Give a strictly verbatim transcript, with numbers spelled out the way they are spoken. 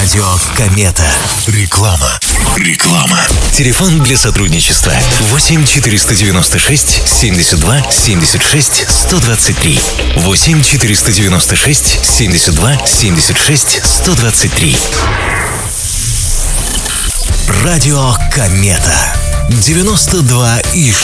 Радио Комета. Реклама. Реклама. Телефон для сотрудничества восемь четыреста девяносто шесть семьдесят два семьдесят шесть сто двадцать три. восемь четыреста девяносто шесть семьдесят два семьдесят шесть сто двадцать три. Радио Комета. девяносто два и